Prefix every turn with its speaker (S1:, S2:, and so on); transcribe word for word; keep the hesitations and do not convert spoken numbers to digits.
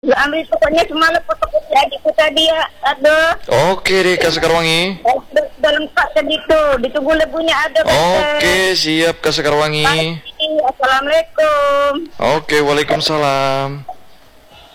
S1: Nggak ambil pokoknya semalam fotokopi adikku tadi ya. Aduh.
S2: Oke deh Kak Sekarwangi.
S1: Dalam kak tadi tuh ditunggu lebunya ada.
S2: Oke siap Kak Sekarwangi.
S1: Assalamualaikum.
S2: Oke waalaikumsalam.